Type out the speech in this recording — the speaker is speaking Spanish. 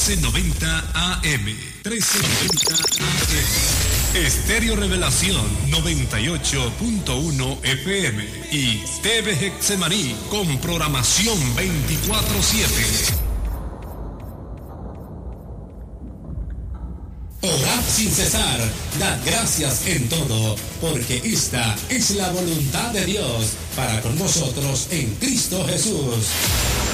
1390 AM. 1390 AM. Estéreo Revelación 98.1 FM. Y TV Hexemaní con programación 24/7. Orad sin cesar, dad gracias en todo, porque esta es la voluntad de Dios para con nosotros en Cristo Jesús.